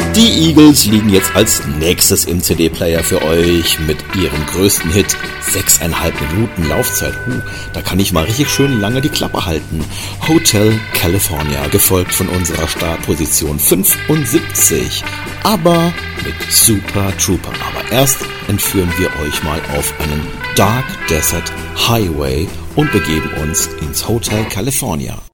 Die Eagles liegen jetzt als nächstes im CD-Player für euch mit ihrem größten Hit. 6,5 Minuten Laufzeit. Da kann ich mal richtig schön lange die Klappe halten. Hotel California, gefolgt von unserer Startposition 75. Aber mit Super Trooper. Aber erst entführen wir euch mal auf einen Dark Desert Highway und begeben uns ins Hotel California.